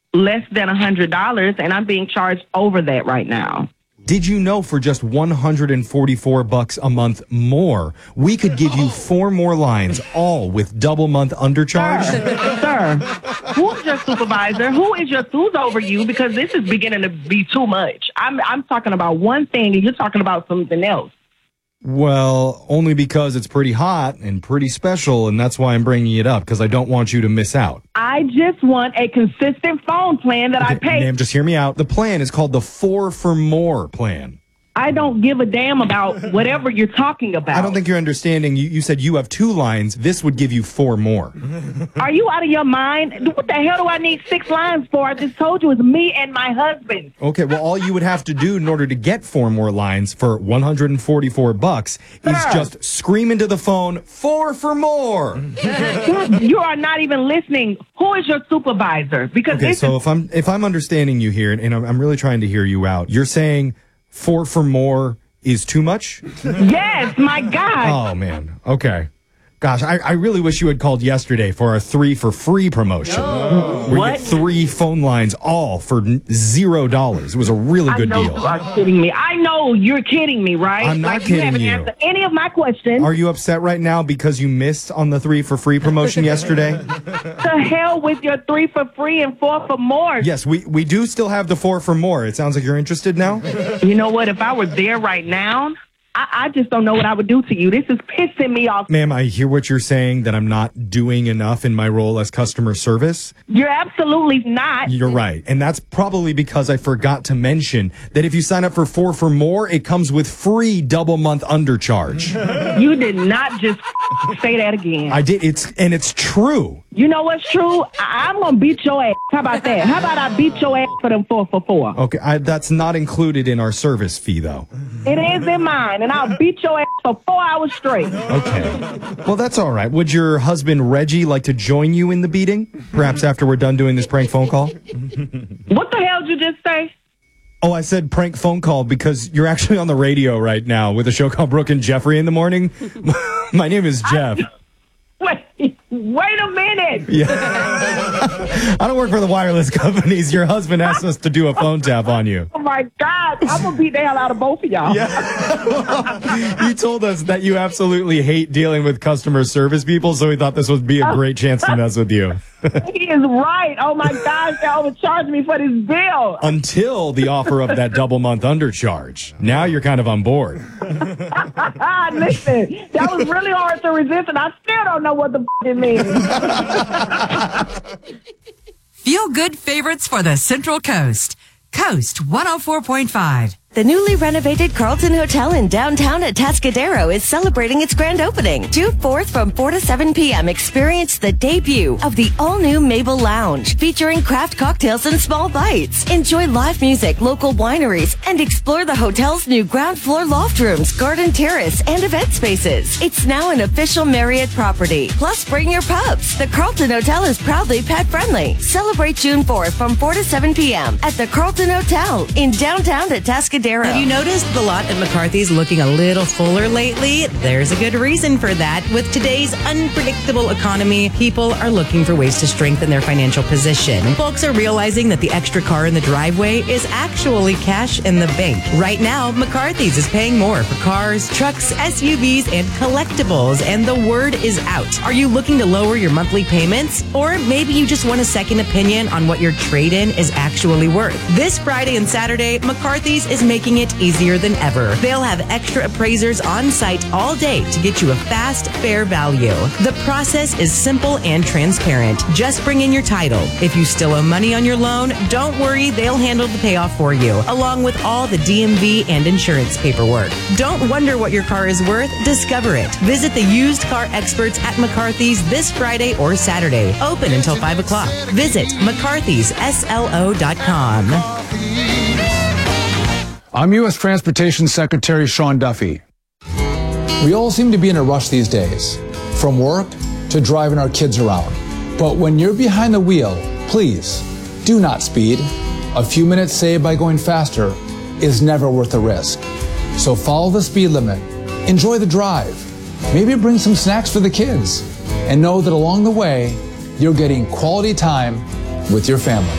less than $100, and I'm being charged over that right now. Did you know for just $144 a month more, we could give you 4 more lines, all with double month undercharge? Sir, who's your supervisor? Who's over you? Because this is beginning to be too much. I'm talking about one thing, and you're talking about something else. Well, only because it's pretty hot and pretty special, and that's why I'm bringing it up, because I don't want you to miss out. I just want a consistent phone plan that I pay. Ma'am, just hear me out. The plan is called the 4 for More plan. I don't give a damn about whatever you're talking about. I don't think you're understanding. You said you have 2 lines. This would give you 4 more. Are you out of your mind? What the hell do I need 6 lines for? I just told you it's me and my husband. Okay, well, all you would have to do in order to get 4 more lines for $144 is just scream into the phone, 4 for more. You are not even listening. Who is your supervisor? Because okay, so if I'm understanding you here, and I'm really trying to hear you out, you're saying 4 for more is too much? Yes, my God. Oh, man. Okay. Gosh, I really wish you had called yesterday for our 3 for free promotion. Where you get 3 phone lines all for $0. It was a really good deal. You are kidding me. I know you're kidding me, right? I'm not kidding you. Haven't answered any of my questions. Are you upset right now because you missed on the 3 for free promotion yesterday? The hell with your 3 for free and 4 for more. Yes, we do still have the 4 for more. It sounds like you're interested now. You know what? If I were there right now, I just don't know what I would do to you. This is pissing me off. Ma'am, I hear what you're saying, that I'm not doing enough in my role as customer service. You're absolutely not. You're right. And that's probably because I forgot to mention that if you sign up for 4 for more, it comes with free double month undercharge. You did not just say that again. I did. It's true. You know what's true? I'm going to beat your ass. How about that? How about I beat your ass for them 4 for 4? Okay, that's not included in our service fee, though. It is in mine, and I'll beat your ass for 4 hours straight. Okay. Well, that's all right. Would your husband, Reggie, like to join you in the beating? Perhaps after we're done doing this prank phone call? What the hell did you just say? Oh, I said prank phone call because you're actually on the radio right now with a show called Brooke and Jeffrey in the morning. My name is Jeff. Wait a minute. Yeah. I don't work for the wireless companies. Your husband asked us to do a phone tap on you. Oh, my God. I'm going to beat the hell out of both of y'all. Yeah. You told us that you absolutely hate dealing with customer service people, so we thought this would be a great chance to mess with you. He is right. Oh, my gosh. They overcharged me for this bill. Until the offer of that double month undercharge. Now you're kind of on board. Listen, that was really hard to resist, and I still don't know what the it means. Feel good favorites for the Central Coast. Coast 104.5. The newly renovated Carlton Hotel in downtown Atascadero is celebrating its grand opening. June 4th from 4 to 7 p.m. Experience the debut of the all-new Mabel Lounge, featuring craft cocktails and small bites. Enjoy live music, local wineries, and explore the hotel's new ground floor loft rooms, garden terrace, and event spaces. It's now an official Marriott property. Plus, bring your pups. The Carlton Hotel is proudly pet-friendly. Celebrate June 4th from 4 to 7 p.m. at the Carlton Hotel in downtown Atascadero. Have you noticed the lot at McCarthy's looking a little fuller lately? There's a good reason for that. With today's unpredictable economy, people are looking for ways to strengthen their financial position. Folks are realizing that the extra car in the driveway is actually cash in the bank. Right now, McCarthy's is paying more for cars, trucks, SUVs, and collectibles, and the word is out. Are you looking to lower your monthly payments? Or maybe you just want a second opinion on what your trade-in is actually worth. This Friday and Saturday, McCarthy's is making it easier than ever. They'll have extra appraisers on site all day to get you a fast, fair value. The process is simple and transparent. Just bring in your title. If you still owe money on your loan, don't worry, they'll handle the payoff for you, along with all the DMV and insurance paperwork. Don't wonder what your car is worth, discover it. Visit the used car experts at McCarthy's this Friday or Saturday. Open until 5 o'clock. Visit McCarthy'sSLO.com. I'm U.S. Transportation Secretary Sean Duffy. We all seem to be in a rush these days, from work to driving our kids around. But when you're behind the wheel, please do not speed. A few minutes saved by going faster is never worth the risk. So follow the speed limit, enjoy the drive, maybe bring some snacks for the kids, and know that along the way, you're getting quality time with your family.